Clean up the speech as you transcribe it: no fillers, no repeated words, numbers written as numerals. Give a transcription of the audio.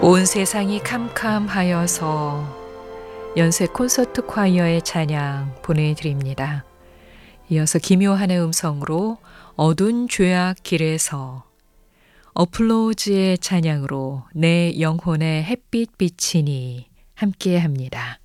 온 세상이 캄캄하여서 연세 콘서트 콰이어의 찬양 보내드립니다. 이어서 기묘한의 음성으로 어두운 죄악 길에서, 어플로즈의 찬양으로 내 영혼의 햇빛 비치니 함께합니다.